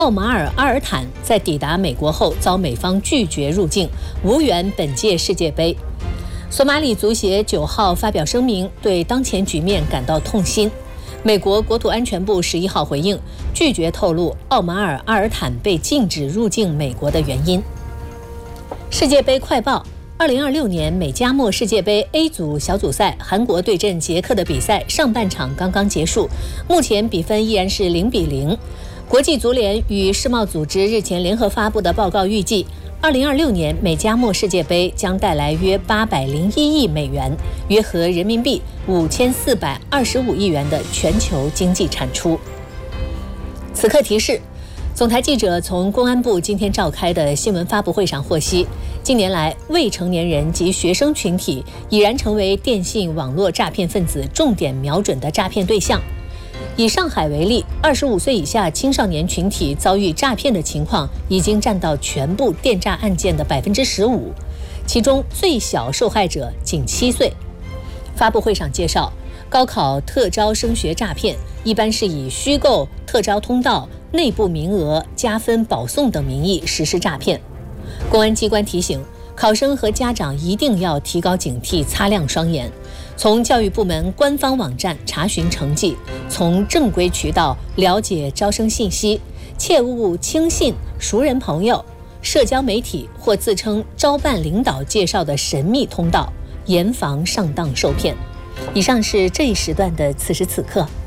奥马尔·阿尔坦在抵达美国后遭美方拒绝入境，无缘本届世界杯。索马里足协9号发表声明，对当前局面感到痛心。美国国土安全部11号回应，拒绝透露奥马尔·阿尔坦被禁止入境美国的原因。世界杯快报：2026年美加墨世界杯 A 组小组赛，韩国对阵捷克的比赛上半场刚刚结束，目前比分依然是0-0。国际足联与世贸组织日前联合发布的报告预计，2026年美加墨世界杯将带来约801亿美元，约合人民币5425亿元的全球经济产出。此刻提示：总台记者从公安部今天召开的新闻发布会上获悉，近年来未成年人及学生群体已然成为电信网络诈骗分子重点瞄准的诈骗对象。以上海为例，25岁以下青少年群体遭遇诈骗的情况已经占到全部电诈案件的15%，其中最小受害者仅7岁。发布会上介绍，高考特招升学诈骗一般是以虚构特招通道、内部名额、加分保送等名义实施诈骗。公安机关提醒，考生和家长一定要提高警惕，擦亮双眼，从教育部门官方网站查询成绩，从正规渠道了解招生信息，切勿轻信熟人朋友、社交媒体或自称招办领导介绍的神秘通道，严防上当受骗。以上是这一时段的此时此刻。